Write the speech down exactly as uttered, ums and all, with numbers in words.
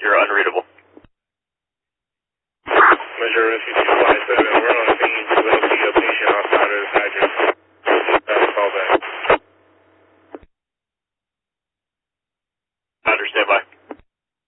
You're unreadable. Measure Rescue two five seven, we're on scene to locate a patient outside of the hydrant.